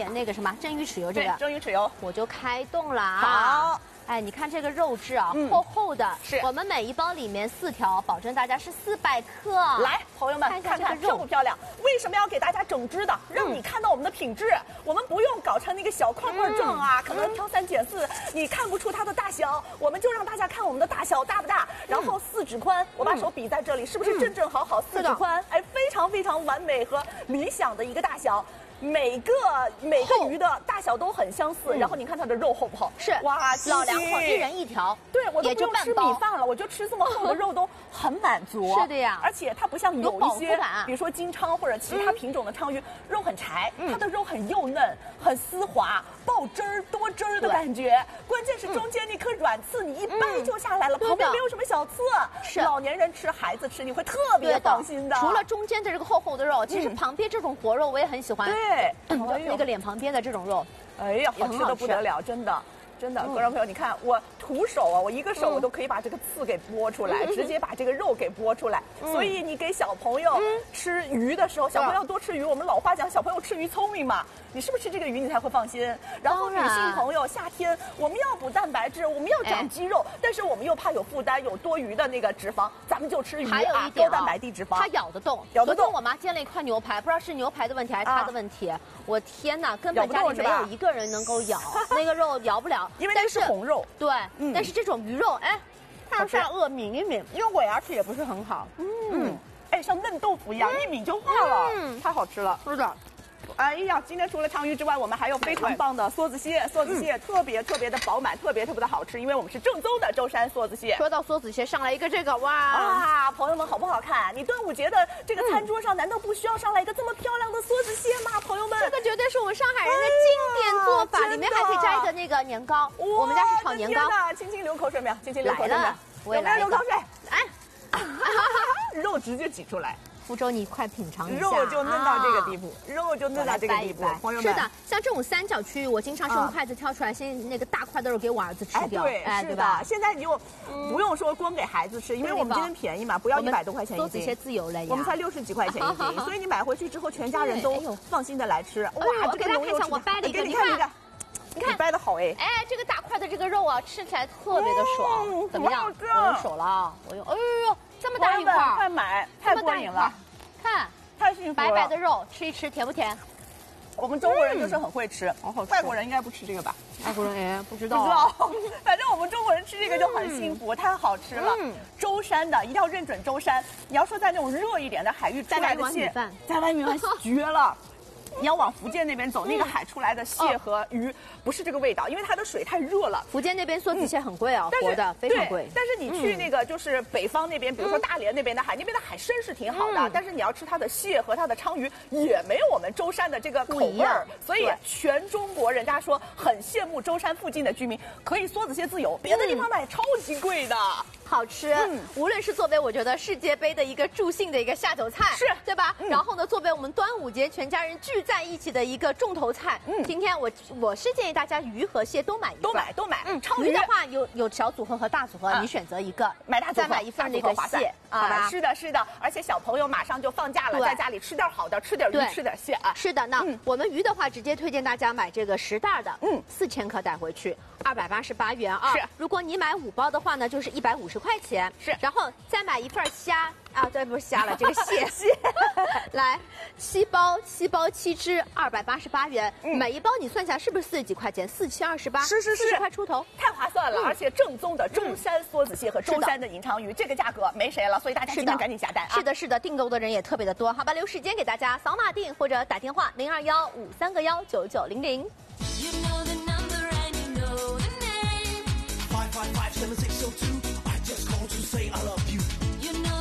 点那个什么蒸鱼豉油，这个蒸鱼豉油， 我就开动了啊。 好。 哎，你看这个肉质啊，厚厚的。 是我们每一包里面4条，保证大家是400克。 来，朋友们，看看漂不漂亮？为什么要给大家整只的？让你看到我们的品质。我们不用搞成那个小块块状啊，可能挑3拣4，你看不出它的大小。我们就让大家看我们的大小大不大，然后4指宽，我把手比在这里，是不是正正好好4指宽？哎，非常非常完美和理想的一个大小。 每个鱼的大小都很相似，然后你看它的肉厚不厚？ 是哇， 老两口1人1条， 对我都不用吃米饭了，我就吃这么厚的肉都很满足。 是的呀， 而且它不像有一些，比如说金鲳或者其他品种的鲳鱼，肉很柴，它的肉很幼嫩、很丝滑，爆汁儿多汁儿的感觉。关键是中间那颗软刺，你一掰就下来了，旁边没有什么小刺。是老年人吃、孩子吃，你会特别放心的。 除了中间的这个厚厚的肉，其实旁边这种活肉我也很喜欢。 对， 那个脸旁边的这种肉， 哎呀，好吃的不得了，真的。 真的，观众朋友，你看我徒手啊，我一个手我都可以把这个刺给剥出来，直接把这个肉给剥出来。所以你给小朋友吃鱼的时候，小朋友多吃鱼。我们老话讲，小朋友吃鱼聪明嘛。你是不是吃这个鱼，你才会放心？然后女性朋友夏天我们要补蛋白质，我们要长肌肉，但是我们又怕有负担，有多余的那个脂肪，咱们就吃鱼啊，高蛋白低脂肪。 它咬得动， 咬得动。 昨天我妈煎了一块牛排，不知道是牛排的问题还是它的问题。我天哪，根本家里没有一个人能够咬那个肉，咬不了。 因为那是红肉， 对，但是这种鱼肉，哎，看下颚抿一抿，因为我牙齿也不是很好， 哎，像嫩豆腐一样，一抿就化了，太好吃了， 是的。 哎呀，今天除了鲳鱼之外，我们还有非常棒的梭子蟹。梭子蟹特别的饱满，特别的好吃，因为我们是正宗的舟山梭子蟹。 说到梭子蟹，上来一个这个，哇， 朋友们好不好看？你端午节的这个餐桌上，难道不需要上来一个这么漂亮的梭子蟹吗？朋友们， 这个绝对是我们上海人的经典做法，里面还可以加一个那个年糕。我们家是炒年糕。 轻轻流口水没有？轻轻流口水没有？ 我也来流口水。 哎， 肉直接挤出来。 福州，你快品尝一下， 肉就嫩到这个地步，肉就嫩到这个地步，朋友们。 是的，像这种三角区域，我经常是用筷子挑出来，先那个大块的肉给我儿子吃掉。 对，是的。现在你就不用说光给孩子吃，因为我们今天便宜嘛，不要100多块钱一斤。 梭子蟹自由了呀， 我们才60几块钱一斤，所以你买回去之后，全家人都放心的来吃。哇， 我给大家看一下，我掰了一个， 你看一个，你看掰的好哎。 哎，这个大块的这个肉啊，吃起来特别的爽，怎么样？我用手了啊，我用，哎呦，这么大一块， 快买，太过瘾了， 看。 太幸福了！ 白白的肉吃一吃，甜不甜？ 我们中国人就是很会吃，外国人应该不吃这个吧？ 外国人哎，不知道， 反正我们中国人吃这个就很幸福，太好吃了。舟山的一定要认准舟山。你要说在那种热一点的海域出来的蟹，再来一碗绝了。 你要往福建那边走，那个海出来的蟹和鱼不是这个味道，因为它的水太热了。 福建那边梭子蟹很贵啊，活的非常贵。 但是你去那个就是北方那边，比如说大连那边的海，那边的海参是挺好的，但是你要吃它的蟹和它的鲳鱼，也没有我们舟山的这个口味儿。所以全中国人家说很羡慕舟山附近的居民可以梭子蟹自由，别的地方买超级贵的。 好吃，无论是作为我觉得世界杯的一个助兴的一个下酒菜， 是对吧？然后呢，作为我们端午节全家人聚在一起的一个重头菜。今天我是建议大家鱼和蟹都买一份， 都买。 鱼的话有小组合和大组合，你选择一个， 买大组合， 再买一份那个蟹，好吧？ 是的，而且小朋友马上就放假了，在家里吃点好的，吃点鱼，吃点蟹啊。 是的，那我们鱼的话，直接推荐大家买这个10袋的，4000克带回去，288元啊。 是， 如果你买5包的话呢，就是150块钱。 是。 然后再买一份虾啊，对，不是虾了，这个蟹，来7包7只，288元，每一包你算下是不是40几块钱？4、7、28， 是 40块出头， 太划算了，而且正宗的舟山梭子蟹和舟山的银鲳鱼，这个价格没谁了，所以大家今天赶紧下单啊！ 是的，订购的人也特别的多，好吧，留时间给大家扫码订或者打电话0215319900。